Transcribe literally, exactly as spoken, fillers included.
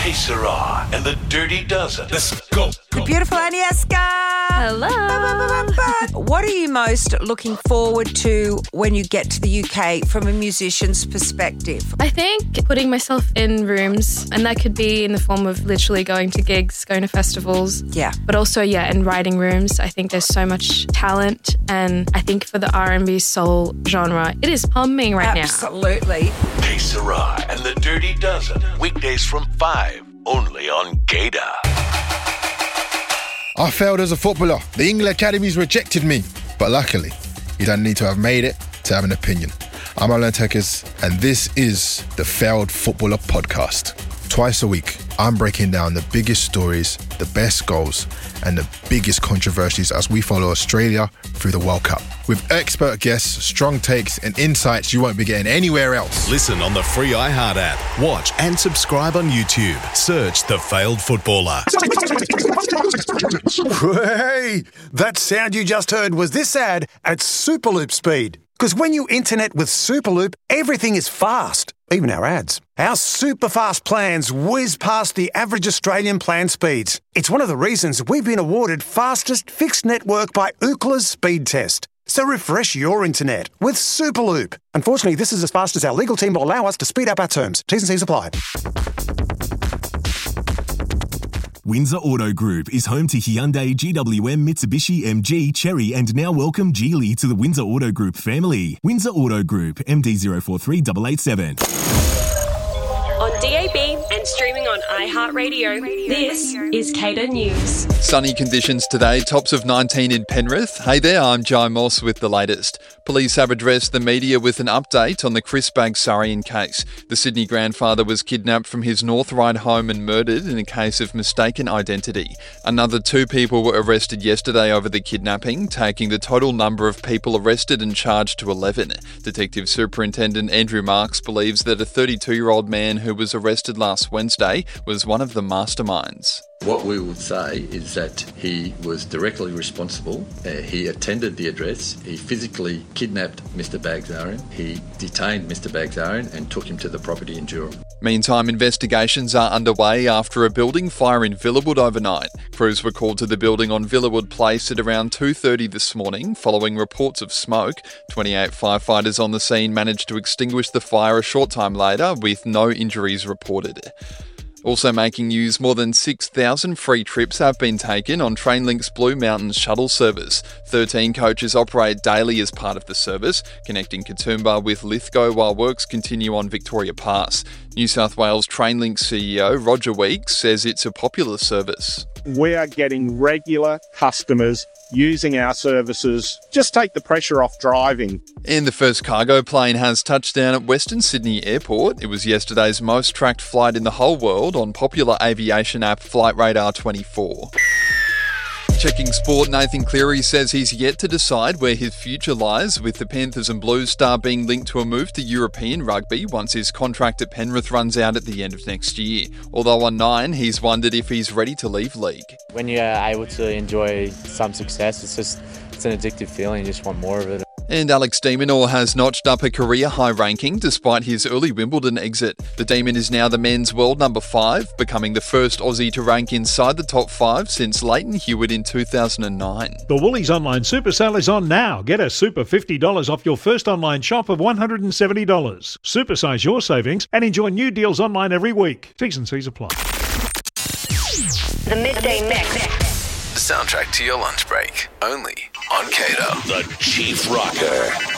Hey, Sarah and the Dirty Dozen. Let's go. The beautiful Agnieszka. Hello. What are you most looking forward to when you get to the U K from a musician's perspective? I think putting myself in rooms, and that could be in the form of literally going to gigs, going to festivals. Yeah. But also, yeah, in writing rooms. I think there's so much talent, and I think for the R and B soul genre, it is pumping right Absolutely. now. Absolutely. Hey, Sarah and the Dirty Dozen. Weekdays from five, only on Gator. I failed as a footballer. The England Academies rejected me. But luckily, you don't need to have made it to have an opinion. I'm Alan Tekers, and this is the Failed Footballer Podcast. Twice a week, I'm breaking down the biggest stories, the best goals, and the biggest controversies as we follow Australia through the World Cup. With expert guests, strong takes, and insights you won't be getting anywhere else. Listen on the free iHeart app. Watch and subscribe on YouTube. Search The Failed Footballer. Hey, that sound you just heard was this ad at Superloop speed. Because when you internet with Superloop, everything is fast, even our ads. Our super fast plans whiz past the average Australian plan speeds. It's one of the reasons we've been awarded fastest fixed network by Ookla's speed test. So refresh your internet with Superloop. Unfortunately, this is as fast as our legal team will allow us to speed up our terms. T's and C's apply. Windsor Auto Group is home to Hyundai, G W M, Mitsubishi, M G, Chery, and now welcome Geely to the Windsor Auto Group family. Windsor Auto Group, M D zero four three eight eight seven. On D A B and streaming on iHeartRadio, this is Cater News. Sunny conditions today, tops of nineteen in Penrith. Hey there, I'm Jai Moss with the latest. Police have addressed the media with an update on the Chris Bagsarian case. The Sydney grandfather was kidnapped from his North Ryde home and murdered in a case of mistaken identity. Another two people were arrested yesterday over the kidnapping, taking the total number of people arrested and charged to eleven. Detective Superintendent Andrew Marks believes that a thirty-two-year-old man who was arrested last Wednesday was one of the masterminds. What we would say is that he was directly responsible. Uh, he attended the address. He physically kidnapped Mister Bagsarian. He detained Mister Bagsarian and took him to the property in Durham. Meantime, investigations are underway after a building fire in Villawood overnight. Crews were called to the building on Villawood Place at around two thirty this morning, following reports of smoke. twenty-eight firefighters on the scene managed to extinguish the fire a short time later, with no injuries reported. Also making news, more than six thousand free trips have been taken on Trainlink's Blue Mountains shuttle service. thirteen coaches operate daily as part of the service, connecting Katoomba with Lithgow while works continue on Victoria Pass. New South Wales Trainlink C E O Roger Weeks says it's a popular service. We are getting regular customers using our services. Just take the pressure off driving. And the first cargo plane has touched down at Western Sydney Airport. It was yesterday's most tracked flight in the whole world on popular aviation app Flight Radar twenty-four. Checking sport, Nathan Cleary says he's yet to decide where his future lies, with the Panthers and Blues star being linked to a move to European rugby once his contract at Penrith runs out at the end of next year. Although on Nine, he's wondered if he's ready to leave league. When you're able to enjoy some success, it's just it's an addictive feeling. You just want more of it. And Alex de Minaur has notched up a career-high ranking despite his early Wimbledon exit. The Demon is now the men's world number five, becoming the first Aussie to rank inside the top five since Leighton Hewitt in two thousand nine. The Woolies online super sale is on now. Get a super fifty dollars off your first online shop of one hundred seventy dollars. Supersize your savings and enjoy new deals online every week. T's and C's apply. The Midday Mix. The soundtrack to your lunch break, only on Cater. The Chief Rocker.